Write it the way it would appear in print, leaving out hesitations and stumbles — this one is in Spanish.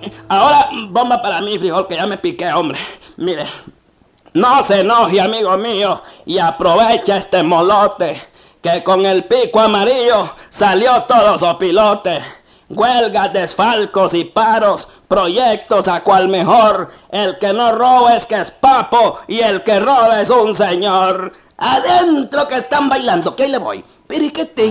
Ahora, bomba para mí, frijol, que ya me piqué, hombre. Mire, no se enoje, amigo mío, y aprovecha este molote, que con el pico amarillo salió todo sopilote. Huelgas, desfalcos y paros, proyectos a cual mejor. El que no roba es que es papo y el que roba es un señor. Adentro que están bailando, ¿qué le voy? Pero ¿y qué tengo?